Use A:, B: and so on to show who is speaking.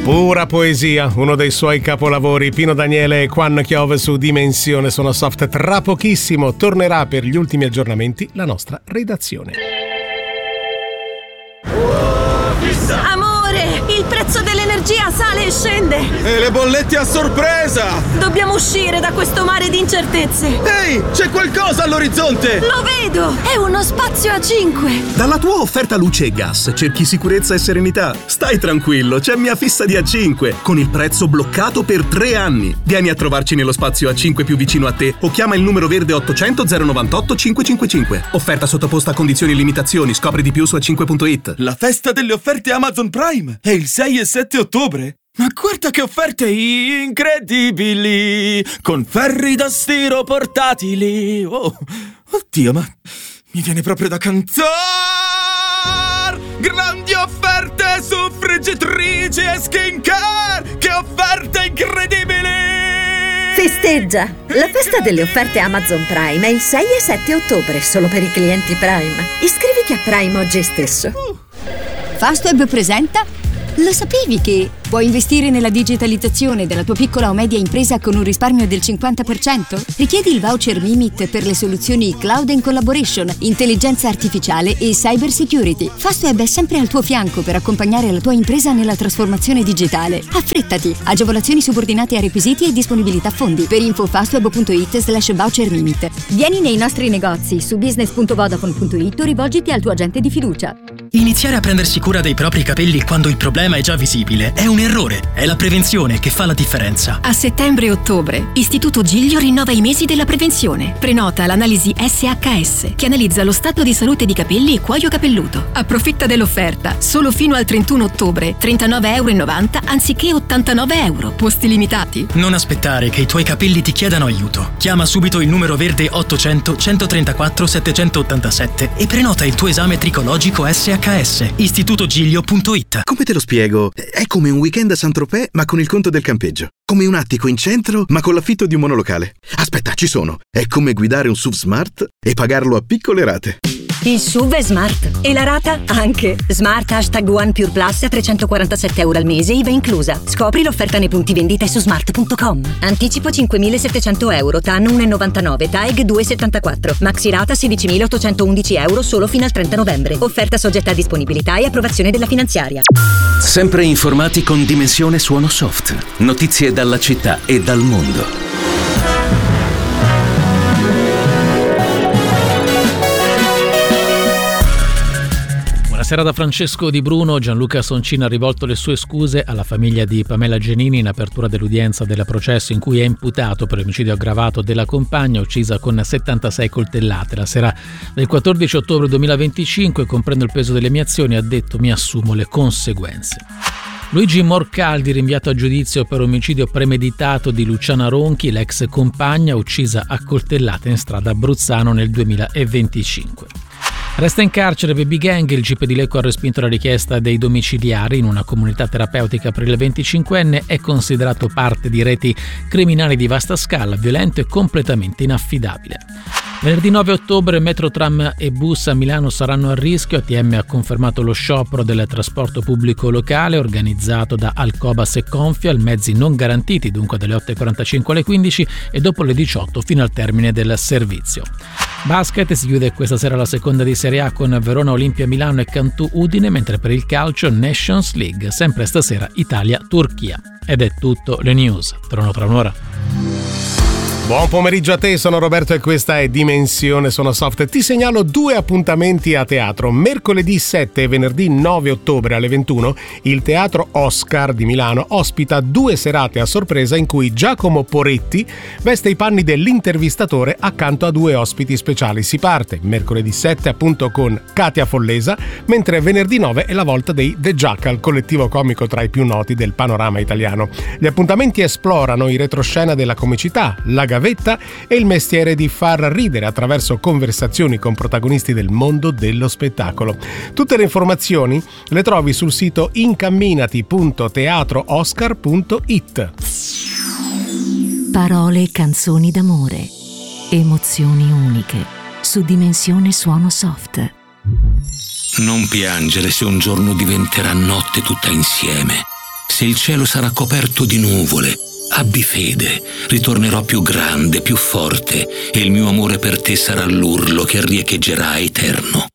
A: Pura poesia, uno dei suoi capolavori. Pino Daniele e Quan Chiove su Dimensione Sono Soft. Tra pochissimo tornerà per gli ultimi aggiornamenti la nostra redazione.
B: Amore, il prezzo dell'energia sale e scende.
C: E le bollette a sorpresa!
B: Dobbiamo uscire da questo mare di incertezze.
C: Ehi, c'è qualcosa all'orizzonte!
B: Lo vedo! È uno spazio a 5.
D: Dalla tua offerta luce e gas cerchi sicurezza e serenità? Stai tranquillo, c'è Mia Fissa di A5 con il prezzo bloccato per 3 anni. Vieni a trovarci nello spazio A5 più vicino a te o chiama il numero verde 800 098 555. Offerta sottoposta a condizioni e limitazioni. Scopri di più su a5.it.
C: La festa delle offerte Amazon Prime è il 6 e 7 ottobre. Ma guarda che offerte incredibili! Con ferri da stiro portatili! Oh, oddio, ma mi viene proprio da cantare! Grandi offerte su friggitrici e skincare! Che offerte incredibili!
E: Festeggia! La festa delle offerte Amazon Prime è il 6 e 7 ottobre, solo per i clienti Prime. Iscriviti a Prime oggi stesso.
F: Fastweb presenta. Lo sapevi che puoi investire nella digitalizzazione della tua piccola o media impresa con un risparmio del 50%? Richiedi il voucher Mimit per le soluzioni Cloud and Collaboration, intelligenza artificiale e cyber security. Fastweb è sempre al tuo fianco per accompagnare la tua impresa nella trasformazione digitale. Affrettati! Agevolazioni subordinate a requisiti e disponibilità fondi. Per info fastweb.it/voucher Mimit. Vieni nei nostri negozi su business.vodafone.it o rivolgiti al tuo agente di fiducia.
G: Iniziare a prendersi cura dei propri capelli quando il problema è già visibile è un errore. È la prevenzione che fa la differenza.
H: A settembre e ottobre, Istituto Giglio rinnova i mesi della prevenzione. Prenota l'analisi SHS, che analizza lo stato di salute di capelli e cuoio capelluto. Approfitta dell'offerta. Solo fino al 31 ottobre, €39,90 anziché €89. Posti limitati.
G: Non aspettare che i tuoi capelli ti chiedano aiuto. Chiama subito il numero verde 800 134 787 e prenota il tuo esame tricologico SHS. istitutogiglio.it.
D: Come te lo spiego? È come un weekend a Saint-Tropez ma con il conto del campeggio. Come un attico in centro ma con l'affitto di un monolocale. Aspetta, ci sono. È come guidare un SUV smart e pagarlo a piccole rate.
E: Il SUV è smart e la rata anche. Smart #One Pure Plus a €347 al mese, IVA inclusa. Scopri l'offerta nei punti vendita su smart.com. Anticipo €5.700, TAN 1,99, TAEG 2,74. Maxi rata €16.811 solo fino al 30 novembre. Offerta soggetta a disponibilità e approvazione della finanziaria.
I: Sempre informati con Dimensione Suono Soft. Notizie dalla città e dal mondo.
J: Buonasera da Francesco Di Bruno. Gianluca Soncino ha rivolto le sue scuse alla famiglia di Pamela Genini in apertura dell'udienza del processo in cui è imputato per l'omicidio aggravato della compagna uccisa con 76 coltellate. La sera del 14 ottobre 2025, comprendo il peso delle mie azioni, ha detto: mi assumo le conseguenze. Luigi Morcaldi rinviato a giudizio per omicidio premeditato di Luciana Ronchi, l'ex compagna uccisa a coltellate in strada a Bruzzano nel 2025. Resta in carcere Baby Gang, il GIP di Lecco ha respinto la richiesta dei domiciliari in una comunità terapeutica per il 25enne, è considerato parte di reti criminali di vasta scala, violento e completamente inaffidabile. Venerdì 9 ottobre metro, tram e bus a Milano saranno a rischio. ATM ha confermato lo sciopero del trasporto pubblico locale organizzato da Alcobas e Confial, mezzi non garantiti dunque dalle 8.45 alle 15 e dopo le 18 fino al termine del servizio. Basket, si chiude questa sera la seconda di Serie A con Verona, Olimpia Milano e Cantù Udine, mentre per il calcio Nations League, sempre stasera Italia-Turchia. Ed è tutto, le news. Torno tra un'ora.
A: Buon pomeriggio a te, sono Roberto e questa è Dimensione Sono Soft. Ti segnalo 2 appuntamenti a teatro. Mercoledì 7 e venerdì 9 ottobre alle 21 il Teatro Oscar di Milano ospita 2 serate a sorpresa in cui Giacomo Poretti veste i panni dell'intervistatore accanto a 2 ospiti speciali. Si parte mercoledì 7 appunto con Katia Follesa, mentre venerdì 9 è la volta dei The Jackal, collettivo comico tra i più noti del panorama italiano. Gli appuntamenti esplorano i retroscena della comicità, la gavetta e il mestiere di far ridere attraverso conversazioni con protagonisti del mondo dello spettacolo. Tutte le informazioni le trovi sul sito incamminati.teatrooscar.it.
K: Parole e canzoni d'amore, emozioni uniche, su Dimensione Suono Soft.
I: Non piangere se un giorno diventerà notte tutta insieme.
L: Se il cielo sarà coperto di nuvole, abbi fede, ritornerò più grande, più forte, e il mio amore per te sarà l'urlo che riecheggerà eterno.